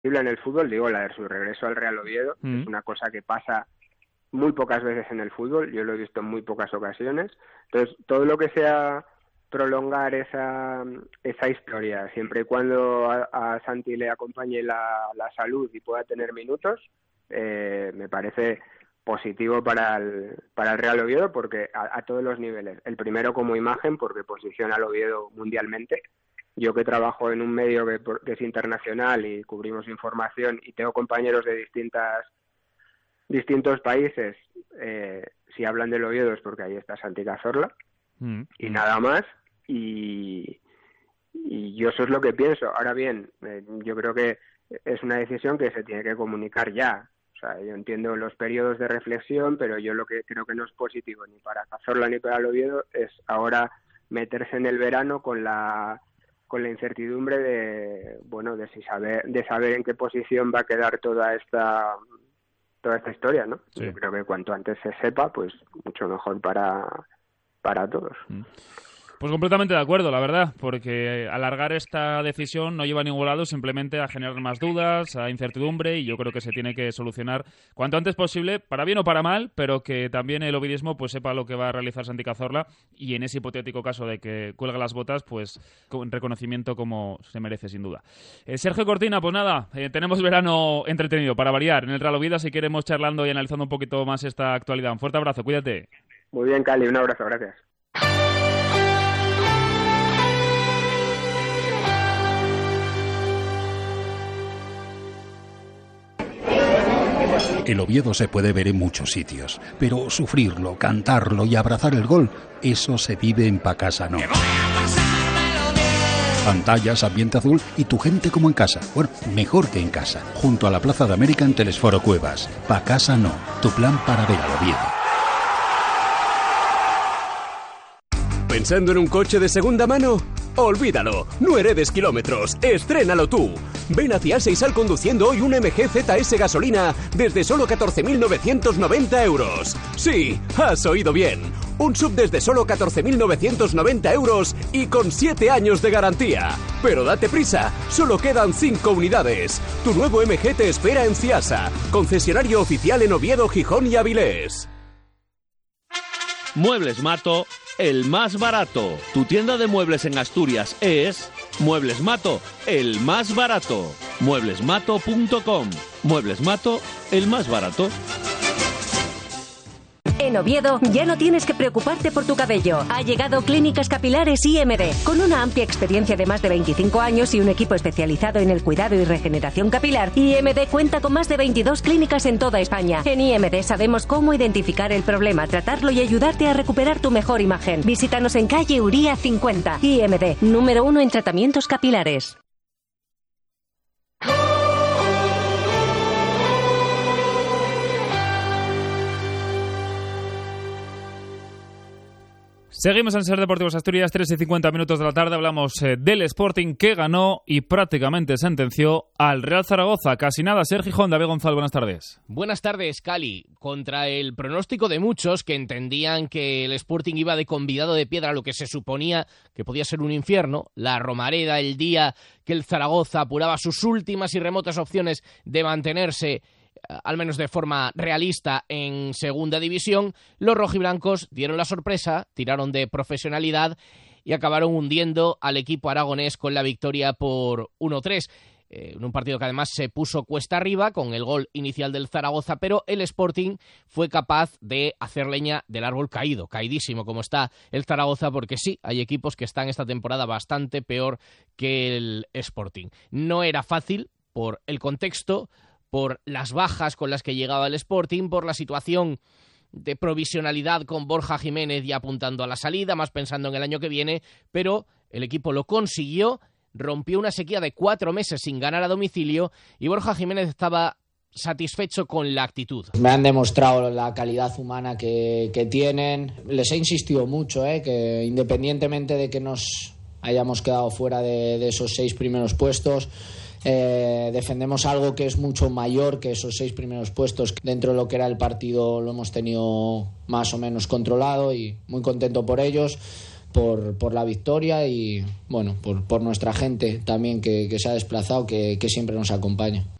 en el fútbol, digo, la de su regreso al Real Oviedo, es una cosa que pasa muy pocas veces en el fútbol, yo lo he visto en muy pocas ocasiones. Entonces, todo lo que sea prolongar esa historia, siempre y cuando a Santi le acompañe la salud y pueda tener minutos, me parece positivo para el Real Oviedo, porque a todos los niveles. El primero como imagen, porque posiciona al Oviedo mundialmente. Yo que trabajo en un medio que es internacional y cubrimos información y tengo compañeros de distintos países, si hablan del Oviedo es porque ahí está Santi Cazorla y nada más, y yo eso es lo que pienso. Ahora bien, yo creo que es una decisión que se tiene que comunicar ya. O sea, yo entiendo los periodos de reflexión, pero yo lo que creo que no es positivo ni para Cazorla ni para el Oviedo es ahora meterse en el verano con la incertidumbre de saber en qué posición va a quedar toda esta historia, ¿no? Sí. Yo creo que cuanto antes se sepa, pues mucho mejor para todos. Pues completamente de acuerdo, la verdad, porque alargar esta decisión no lleva a ningún lado, simplemente a generar más dudas, a incertidumbre, y yo creo que se tiene que solucionar cuanto antes posible, para bien o para mal, pero que también el ovidismo pues sepa lo que va a realizar Santi Cazorla, y en ese hipotético caso de que cuelgue las botas, pues con reconocimiento como se merece, sin duda. Sergio Cortina, pues nada, tenemos verano entretenido para variar en el Real Oviedo, si queremos charlando y analizando un poquito más esta actualidad. Un fuerte abrazo, cuídate. Muy bien, Cali, un abrazo, gracias. El Oviedo se puede ver en muchos sitios, pero sufrirlo, cantarlo y abrazar el gol, eso se vive en Pacasa No. Pantallas, ambiente azul y tu gente como en casa. Bueno, mejor que en casa. Junto a la Plaza de América en Telesforo Cuevas. Pacasa No, tu plan para ver al Oviedo. ¿Pensando en un coche de segunda mano? Olvídalo, no heredes kilómetros, estrénalo tú. Ven hacia Seisal conduciendo hoy un MG ZS gasolina desde solo 14.990 euros. Sí, has oído bien. Un SUV desde solo 14.990 euros y con 7 años de garantía. Pero date prisa, solo quedan 5 unidades. Tu nuevo MG te espera en Ciasa, concesionario oficial en Oviedo, Gijón y Avilés. Muebles Mato, el más barato. Tu tienda de muebles en Asturias es Muebles Mato, el más barato. Mueblesmato.com. Muebles Mato, el más barato. En Oviedo ya no tienes que preocuparte por tu cabello. Ha llegado Clínicas Capilares IMD, con una amplia experiencia de más de 25 años y un equipo especializado en el cuidado y regeneración capilar. IMD cuenta con más de 22 clínicas en toda España. En IMD sabemos cómo identificar el problema, tratarlo y ayudarte a recuperar tu mejor imagen. Visítanos en calle Uría 50. IMD, número 1 en tratamientos capilares. Seguimos en Ser Deportivos Asturias, 3:50 de la tarde. Hablamos del Sporting, que ganó y prácticamente sentenció al Real Zaragoza. Casi nada. Sergio Gijón, David González, buenas tardes. Buenas tardes, Cali. Contra el pronóstico de muchos que entendían que el Sporting iba de convidado de piedra a lo que se suponía que podía ser un infierno, la Romareda, el día que el Zaragoza apuraba sus últimas y remotas opciones de mantenerse al menos de forma realista en segunda división, los rojiblancos dieron la sorpresa, tiraron de profesionalidad y acabaron hundiendo al equipo aragonés con la victoria por 1-3. En un partido que además se puso cuesta arriba con el gol inicial del Zaragoza, pero el Sporting fue capaz de hacer leña del árbol caído, caidísimo como está el Zaragoza, porque sí, hay equipos que están esta temporada bastante peor que el Sporting. No era fácil por el contexto, por las bajas con las que llegaba el Sporting, por la situación de provisionalidad con Borja Jiménez ya apuntando a la salida, más pensando en el año que viene, pero el equipo lo consiguió, rompió una sequía de 4 meses sin ganar a domicilio y Borja Jiménez estaba satisfecho con la actitud. Me han demostrado la calidad humana que tienen. Les he insistido mucho, que independientemente de que nos hayamos quedado fuera de esos 6 primeros puestos, defendemos algo que es mucho mayor que esos 6 primeros puestos. Dentro de lo que era el partido lo hemos tenido más o menos controlado y muy contento por ellos, por la victoria y bueno, por nuestra gente también que se ha desplazado, que siempre nos acompaña.